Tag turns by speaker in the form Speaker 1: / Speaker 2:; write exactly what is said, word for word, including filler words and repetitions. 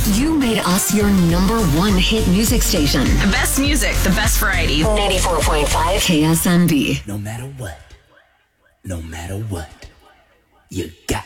Speaker 1: You made us your number one hit music station.
Speaker 2: The best music, the best variety.
Speaker 1: ninety-four point five K S M B.
Speaker 3: No matter what, no matter what, you got